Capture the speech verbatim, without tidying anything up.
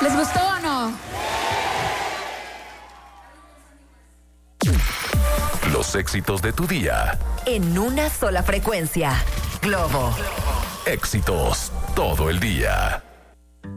¿Les gustó o no? Los éxitos de tu día. En una sola frecuencia. Globo. Éxitos todo el día.